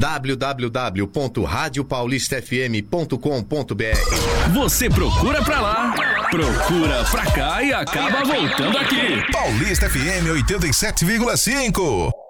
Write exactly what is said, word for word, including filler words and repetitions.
w w w ponto rádio paulista f m ponto com ponto b r. Você procura pra lá, procura pra cá e acaba voltando aqui. Paulista F M oitenta e sete vírgula cinco.